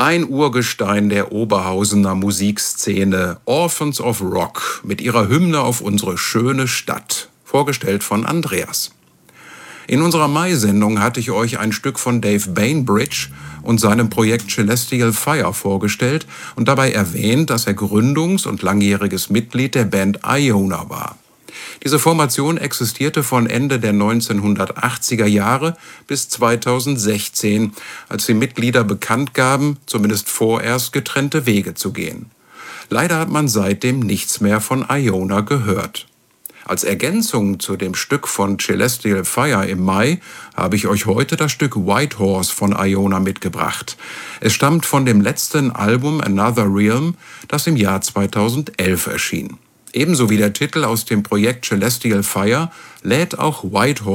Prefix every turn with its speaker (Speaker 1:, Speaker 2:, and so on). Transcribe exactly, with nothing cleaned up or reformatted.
Speaker 1: Ein Urgestein der Oberhausener Musikszene, Orphans of Rock, mit ihrer Hymne auf unsere schöne Stadt, vorgestellt von Andreas. In unserer Mai-Sendung hatte ich euch ein Stück von Dave Bainbridge und seinem Projekt Celestial Fire vorgestellt und dabei erwähnt, dass er Gründungs- und langjähriges Mitglied der Band Iona war. Diese Formation existierte von Ende der neunzehnhundertachtziger Jahre bis zweitausendsechzehn, als die Mitglieder bekannt gaben, zumindest vorerst getrennte Wege zu gehen. Leider hat man seitdem nichts mehr von Iona gehört. Als Ergänzung zu dem Stück von Celestial Fire im Mai habe ich euch heute das Stück White Horse von Iona mitgebracht. Es stammt von dem letzten Album Another Realm, das im Jahr zweitausendelf erschien. Ebenso wie der Titel aus dem Projekt Celestial Fire lädt auch White Horse